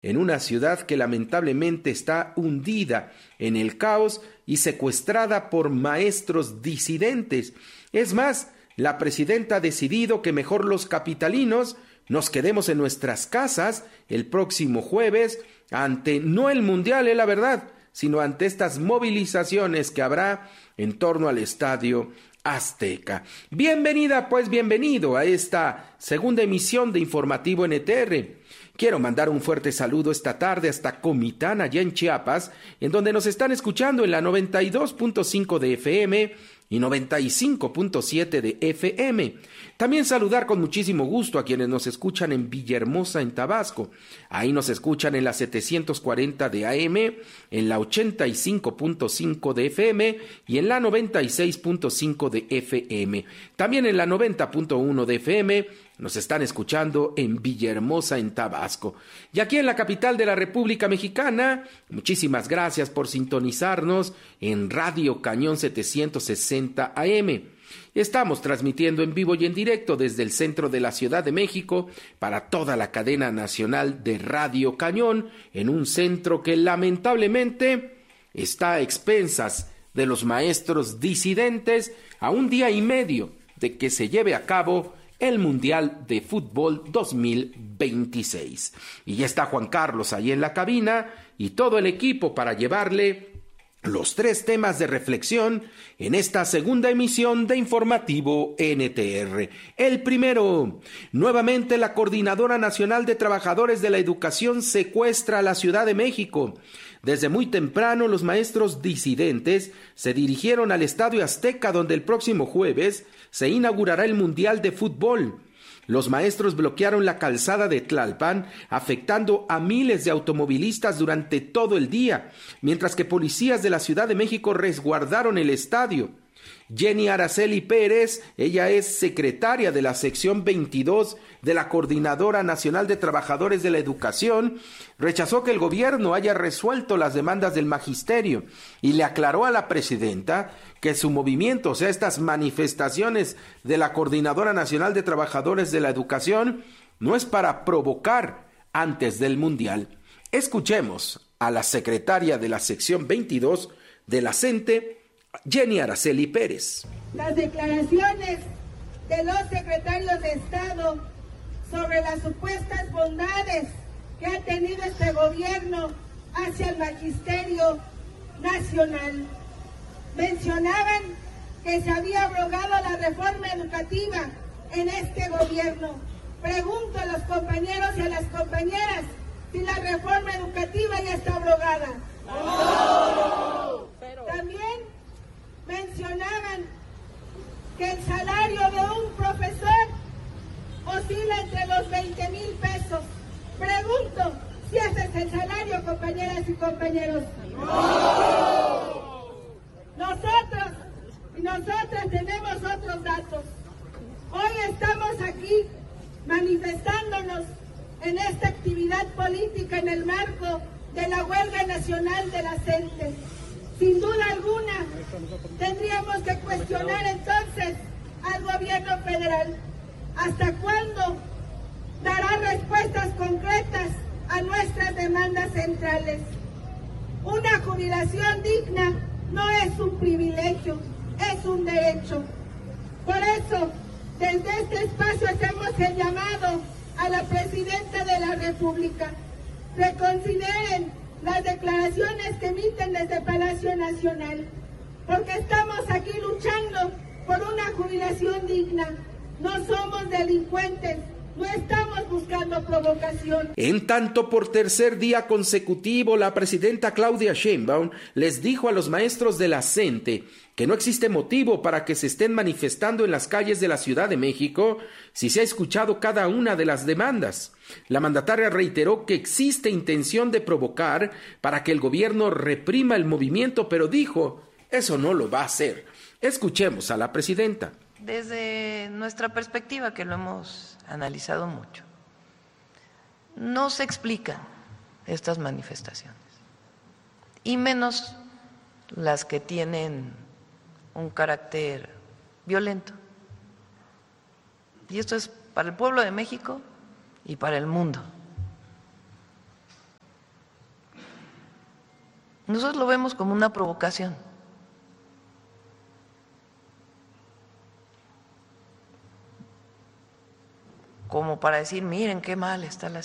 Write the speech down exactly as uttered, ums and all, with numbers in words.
en una ciudad que lamentablemente está hundida en el caos y secuestrada por maestros disidentes. Es más, la presidenta ha decidido que mejor los capitalinos nos quedemos en nuestras casas el próximo jueves ante no el Mundial, es la verdad, sino ante estas movilizaciones que habrá en torno al Estadio Azteca. Bienvenida, pues bienvenido a esta segunda emisión de Informativo N T R. Quiero mandar un fuerte saludo esta tarde hasta Comitán, allá en Chiapas, en donde nos están escuchando en la noventa y dos punto cinco de F M y noventa y cinco punto siete de F M. También saludar con muchísimo gusto a quienes nos escuchan en Villahermosa, en Tabasco. Ahí nos escuchan en la setecientos cuarenta de A M, en la ochenta y cinco punto cinco de F M y en la noventa y seis punto cinco de F M. También en la noventa punto uno de F M nos están escuchando en Villahermosa, en Tabasco. Y aquí en la capital de la República Mexicana, muchísimas gracias por sintonizarnos en Radio Cañón setecientos sesenta A M. Estamos transmitiendo en vivo y en directo desde el centro de la Ciudad de México para toda la cadena nacional de Radio Cañón, en un centro que lamentablemente está a expensas de los maestros disidentes a un día y medio de que se lleve a cabo el Mundial de Fútbol dos mil veintiséis. Y ya está Juan Carlos ahí en la cabina y todo el equipo para llevarle los tres temas de reflexión en esta segunda emisión de Informativo N T R. El primero, nuevamente la Coordinadora Nacional de Trabajadores de la Educación secuestra a la Ciudad de México. Desde muy temprano, los maestros disidentes se dirigieron al Estadio Azteca, donde el próximo jueves se inaugurará el Mundial de Fútbol. Los maestros bloquearon la calzada de Tlalpan, afectando a miles de automovilistas durante todo el día, mientras que policías de la Ciudad de México resguardaron el estadio. Jenny Araceli Pérez, ella es secretaria de la sección veintidós de la Coordinadora Nacional de Trabajadores de la Educación, rechazó que el gobierno haya resuelto las demandas del magisterio y le aclaró a la presidenta que su movimiento, o sea, estas manifestaciones de la Coordinadora Nacional de Trabajadores de la Educación, no es para provocar antes del Mundial. Escuchemos a la secretaria de la sección veintidós de la CENTE, Jenny Araceli Pérez. Las declaraciones de los secretarios de Estado sobre las supuestas bondades que ha tenido este gobierno hacia el magisterio nacional. Mencionaban que se había abrogado la reforma educativa en este gobierno. Pregunto a los compañeros y a las compañeras si la reforma educativa ya está abrogada. ¡No! También mencionaban que el salario de un profesor oscila entre los veinte mil pesos. Pregunto si ese es el salario, compañeras y compañeros. ¡No! Nosotros y nosotras tenemos otros datos. Hoy estamos aquí manifestándonos en esta actividad política en el marco de la huelga nacional de la CENTE. Sin duda alguna, tendríamos que cuestionar entonces al gobierno federal. ¿Hasta cuándo dará respuestas concretas a nuestras demandas centrales? Una jubilación digna no es un privilegio, es un derecho. Por eso, desde este espacio hacemos el llamado a la Presidenta de la República. Reconsideren las declaraciones que emiten desde Palacio Nacional, porque estamos aquí luchando por una jubilación digna. No somos delincuentes, no estamos buscando provocación. En tanto, por tercer día consecutivo, la presidenta Claudia Sheinbaum les dijo a los maestros de la CENTE que no existe motivo para que se estén manifestando en las calles de la Ciudad de México si se ha escuchado cada una de las demandas. La mandataria reiteró que existe intención de provocar para que el gobierno reprima el movimiento, pero dijo, eso no lo va a hacer. Escuchemos a la presidenta. Desde nuestra perspectiva, que lo hemos analizado mucho, no se explican estas manifestaciones, y menos las que tienen un carácter violento. Y esto es para el pueblo de México y para el mundo. Nosotros lo vemos como una provocación. Como para decir, miren qué mal está la